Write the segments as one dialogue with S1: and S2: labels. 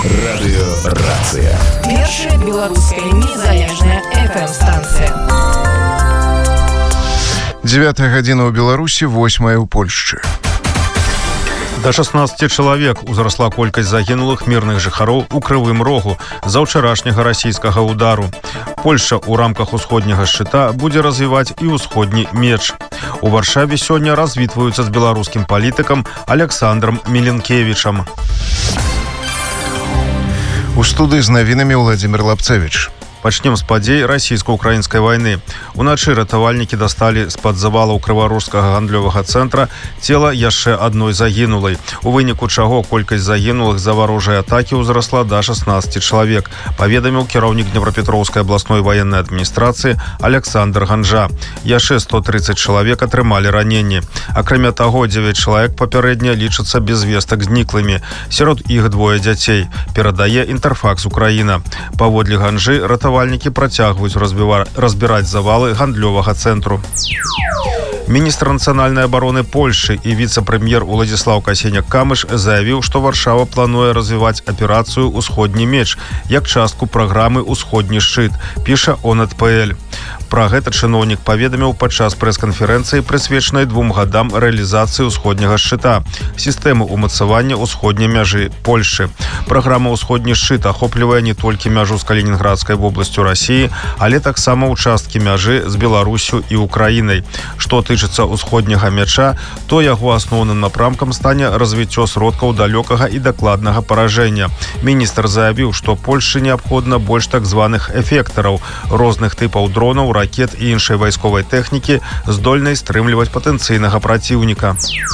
S1: Радыёрацыя.
S2: Першая беларуская незалежная FM-станцыя.
S3: 9 гадзіна ў Беларусі, 8 ў Польшчы.
S4: Да 16 чалавек узрасла колькасць загінулых мірных жыхароў у Крывым Рогу за ўчарашняга расійскага удару. Польшча ў рамках усходняга шчыта будзе развіваць і ўсходні меч. У Варшаве сёння развітваюцца з беларускім палітыкам Александром Міленкевічам.
S3: У студыі з навінамі Владзімир Лапцевіч.
S4: Пачнем з падзей расійска-украінскай вайны. Уначы ратавальнікі дасталі з-пад завалаў крыварожскага гандлёвага цэнтра цела яшчэ адной загінулай. У выніку чаго колькасць загінулых за варожай атакі ўзрасла да 16 чалавек, паведаміў кіраўнік Днепрапетроўскай абласной ваеннай адміністрацыі Александр Ганжа. Яшчэ 130 чалавек атрымалі раненні. Акрамя таго, 9 чалавек папярэдне лічацца без вестак зніклымі. Сярод іх двое дзяцей, перадае Інтэрфакс Украіна. Паводле Ганжы, ратавальнікі працягваюць разбіраць завалы гандлёвага цэнтру. Міністр нацыянальнай абароны Польшчы і віцэ-прэм'ер Уладзіслаў Касеняк-Камыш заявіў, што Варшава плануе развіваць аперацыю «Усходні меч» як частку праграмы «Усходні шчыт», піша ОНТ.ПЛ. Пра гэта чыноўнік паведаміў падчас прэс-канферэнцыі, прысвечанай 2 гадам рэалізацыі ўсходняга шчыта, сістэмы ўмацавання ўсходняй мяжы Польшчы. Праграма «Усходні шчыт» ахоплівае не толькі мяжу з Калінінградскай вобласцю Расіі, але таксама ўчасткі мяжы з Беларусю і Украінай. Што тычыцца ўсходняга мяча, то яго асноўным напрамкам стане развіццё сродкаў далёкага і дакладнага паражэння. Міністр заявіў, што Польшчы неабходна больш так званых эфектараў, розных тыпаў дронаў, ракет і іншай вайсковай тэхнікі, здольнай стрымліваць патэнцыйнага праціўніка.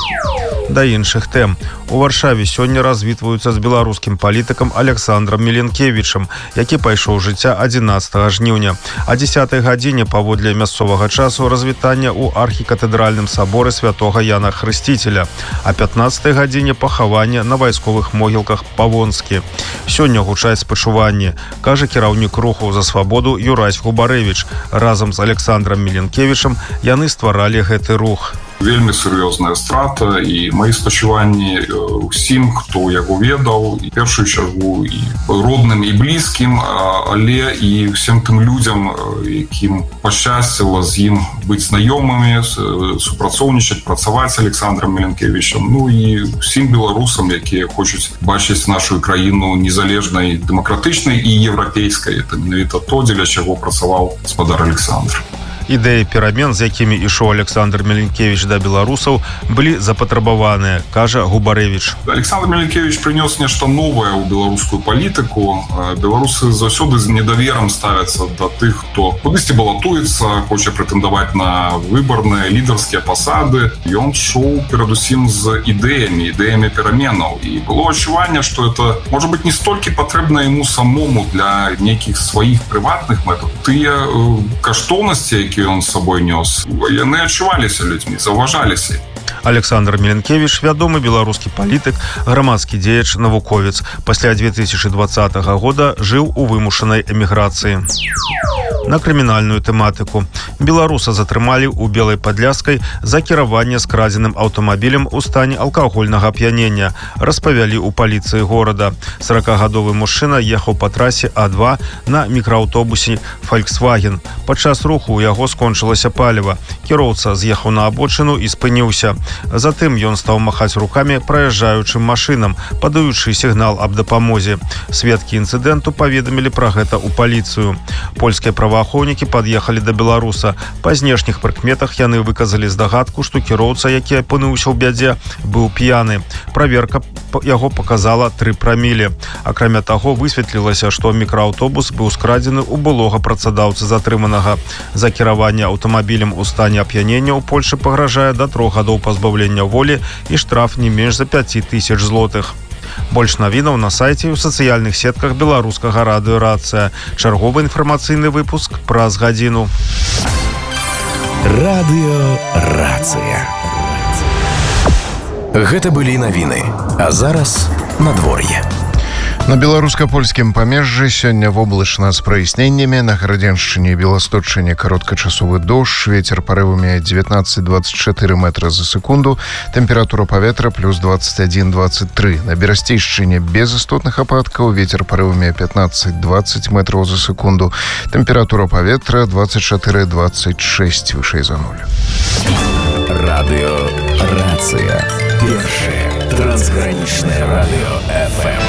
S4: Да іншых тэм. У Варшаве сёння развітваюцца з беларускім палітыкам Александром Міленкевічам, які пайшоў з жыцця 11 жніўня. О 10 гадзіне паводле мясцовага часу развітання ў архікатэдральным саборы святога Яна Хрысціцеля. О 15 гадзіне пахавання на вайсковых могілках Павонскі. Сёння гучаць спачуванні, кажа кіраўнік руху за свабоду Юрась Губарэвіч. Разам з Александром Міленкевічам яны стваралі гэты рух.
S5: Вельмі сур'ёзная страта, і мои спачуванні ўсім, хто яго ведаў, і першую чаргу і родным і блізкім, але і ўсім тым людзям, якім пашчасціла з ім быць знаёмымі, супрацоўнічаць, працаваць з Александром Міленкевічам, ну і ўсім беларусам, якія хочуць бачыць нашу краіну незалежнай, дэмакратычнай і еўрапейскай. Это менавіта то, дзеля чаго працаваў гаспадар Александр.
S4: Ідэі перамен, з якімі ішоў Александр Міленкевіч да беларусаў, былі запатрабаваныя, кажа Губарэвіч.
S5: Александр Міленкевіч прынёс нешта новае ў беларускую палітыку. Беларусы заўсёды з недаверам ставяцца да тых, хто кудысьці балатуецца, хоча прэтэндаваць на выбарныя лідарскія пасады. Ён шоў перадусім з ідэямі пераменаў. І было адчуванне, што это, можа быць, не столькі патрэбна яму самому для нейкіх сваіх прыватных мэтаў. Тыя каштоўнасці, які ён з сабой нёс, яны адчуваліся людзьмі, заўважаліся.
S4: Александр Міленкевіч – вядомы беларускі палітык, грамадскі дзеяч, навуковец. Пасля 2020 года жыў у вымушанай эміграцыі. На крымінальную тэматыку. Беларуса затрымалі ў Белай Падляскай за кіраванне скрадзеным аўтамабілем у стане алкагольнага ап'янення, распавялі ў паліцыі горада. 40-гадовы мужчына ехаў па трасе А2 на мікрааўтобусе «Фольксваген». Падчас руху ў яго скончылася паліва. Кіроўца з'ехаў на абочыну і спыніўся. Затым ён стаў махаць рукамі праязджаючым машынам, падаючы сігнал аб дапамозе. Сведкі інцыдэнту паведамілі пра гэта ў паліцыю. Польскія праваахоўнікі пад'ехалі да беларуса. Па знешніх прыкметах яны выказалі здагадку, што кіроўца, які апынуўся ў бядзе, быў п'яны. Праверка яго паказала 3 прамілі. Акрамя таго, высветлілася, што мікрааўтобус быў скрадзены ў былога працадаўцы затрыманага. За кіраванне аўтамабілем у стане ап'янення ў Польшчы пагражае да 3 гадоў пазбаўлення волі і штраф не менш за 5000 злотых. Больш навінаў на сайце і ў сацыяльных сетках беларускага радыёрацыя. Чарговы інфармацыйны выпуск праз гадзіну.
S1: Радыёрацыя. Гэта былі навіны. А зараз надвор'е.
S3: На беларуска-польскім памежжы сёння воблачна з праясненнямі. На Гарадзеншчыне і Беласточчыне кароткачасовы дождж, вецер парывамі 19-24 метра за секунду, тэмпература паветра плюс 21-23. На Берасцейшчыне без істотных ападкаў, вецер парывамі 15-20 метраў за секунду, тэмпература паветра 24-26, вышэй за 0.
S1: Радыё «Рацыя». Першае трансгранічнае радыё ФМ.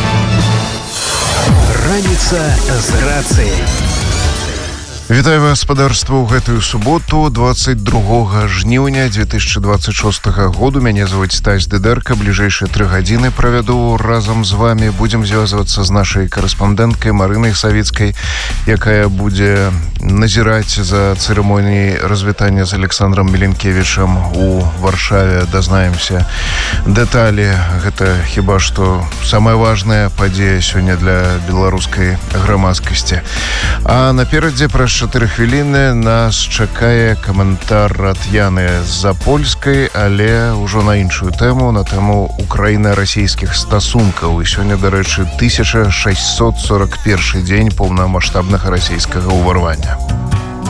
S1: Раніца з рацыяй.
S3: Вітаю вас, спадарства, ў гэтую суботу, 22 жніўня 2026 году. Мяне зовут Стась Дыдэрка. Бліжэйшыя 3 гадзіны правяду разам з вами. Будзем звязвацца з нашай карэспандэнткай Марынай Савіцкай, якая будзе назіраць за цырымоніяй развітання з Александром Міленкевічам у Варшаве. Дазнаемся дэталі. Гэта хіба што самая важная падзея сёння для беларускай грамадскасці. А наперадзе праз 4 хвіліны нас чакае каментар ад Яны з-за польскай, але ўжо на іншую тэму, на тэму украіна-расійскіх стасункаў. І сёння, дарэчы, 1641 дзень поўнамаштабнага расійскага ўварвання.